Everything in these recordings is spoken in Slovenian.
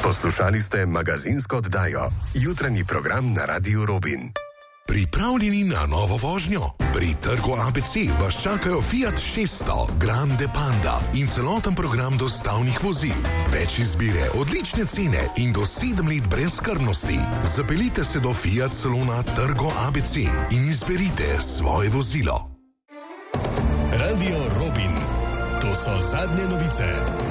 Poslušali ste magazinsko oddajo Jutranji program na Radiu Robin. Pripravljeni na novo vožnjo? Pri Trgu ABC vas čakajo Fiat 600, Grande Panda in celoten program dostavnih vozil. Več izbire, odlične cene in do 7 let brezskrbnosti. Zapeljite se do Fiat salona Trgo ABC in izberite svoje vozilo. Radio Robin. To so zadnje novice.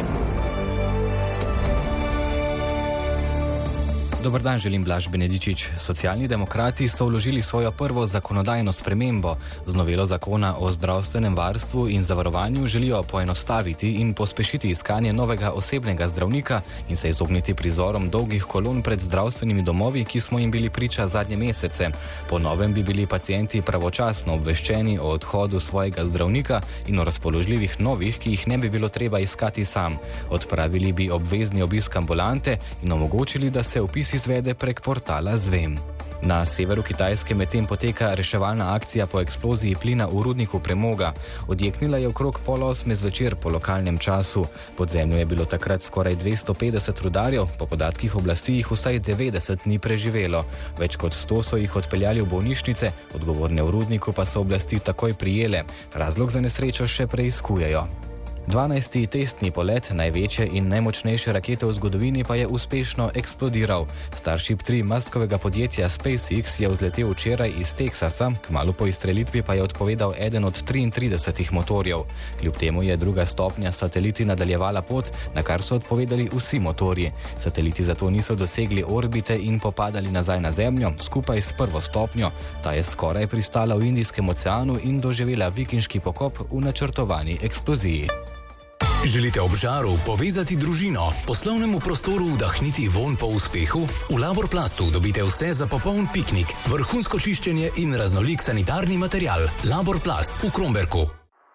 Dobar dan, želim Blaž Benedičič. Socialni demokrati so vložili svojo prvo zakonodajno spremembo. Z novelo zakona o zdravstvenem varstvu in zavarovanju želijo poenostaviti in pospešiti iskanje novega osebnega zdravnika in se izogniti prizorom dolgih kolon pred zdravstvenimi domovi, ki smo jim bili priča zadnje mesece. Po novem bi bili pacienti pravočasno obveščeni o odhodu svojega zdravnika in o razpoložljivih novih, ki jih ne bi bilo treba iskati sam. Odpravili bi obvezni obisk ambulante in omogočili, da se vpis izvede prek portala Zvem. Na severu Kitajske medtem poteka reševalna akcija po eksploziji plina v rudniku premoga. Odjeknila je okrog 7:30 zvečer po lokalnem času. Pod zemljo je bilo takrat skoraj 250 rudarjev, po podatkih oblasti jih vsaj 90 ni preživelo. Več kot 100 so jih odpeljali v bolnišnice, odgovorne v rudniku pa so oblasti takoj prijele. Razlog za nesrečo še preiskujejo. 12. testni polet največje in najmočnejše rakete v zgodovini pa je uspešno eksplodiral. Starship 3 Muskovega podjetja SpaceX je vzletel včeraj iz Teksasa, kmalu po izstrelitvi pa je odpovedal eden od 33 motorjev. Kljub temu je druga stopnja sateliti nadaljevala pot, na kar so odpovedali vsi motorji. Sateliti zato niso dosegli orbite in popadali nazaj na Zemljo, skupaj s prvo stopnjo. Ta je skoraj pristala v Indijskem oceanu in doživela vikinški pokop v načrtovani eksploziji. Želite ob žaru povezati družino, poslovnemu prostoru vdahniti vonj po uspehu? V Laborplastu dobite vse za popoln piknik, vrhunsko čiščenje in raznolik sanitarni material. Laborplast v Kromberku.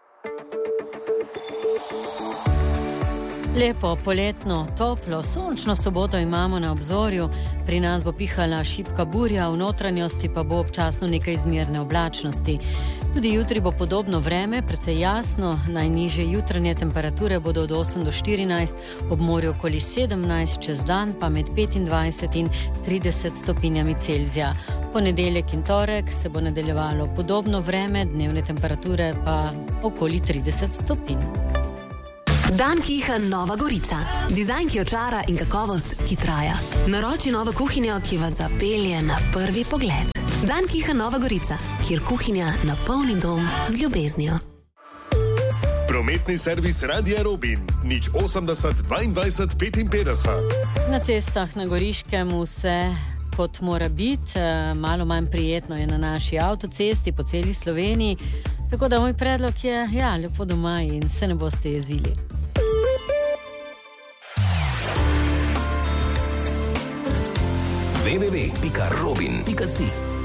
Lepo, poletno, toplo, sončno soboto imamo na obzorju. Pri nas bo pihala šibka burja, v notranjosti pa bo občasno nekaj zmerne oblačnosti. Tudi jutri bo podobno vreme, precej jasno. Najnižje jutranje temperature bodo od 8 do 14, ob morju okoli 17, čez dan pa med 25 in 30 stopinjami Celzija. Ponedeljek in torek se bo nadaljevalo podobno vreme, dnevne temperature pa okoli 30 stopinj. Dan Kiha Nova Gorica. Dizajn, ki očara in kakovost, ki traja. Naroči novo kuhinjo, ki vas zapelje na prvi pogled. Dan Kiha Nova Gorica, kjer kuhinja napolni dom z ljubeznijo. Prometni servis Radia Robin. 080 22 55. Na cestah na Goriškem vse kot mora biti. Malo manj prijetno je na naši avtocesti po celi Sloveniji. Tako da moj predlog je, lepo doma in se ne boste jezili. www.robin.si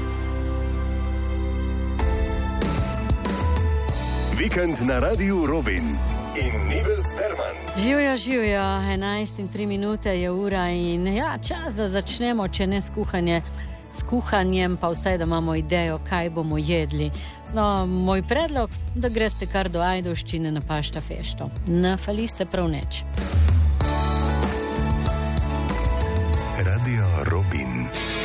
Vikend na Radiu Robin in Nives Derman. Živijo, 11:03 je ura in čas, da začnemo, če ne s kuhanjem, pa vsaj, da imamo idejo, kaj bomo jedli. No, moj predlog, da greste kar do Ajdovščine na pašta fešto. Ne faliste prav neč. Radio Robin.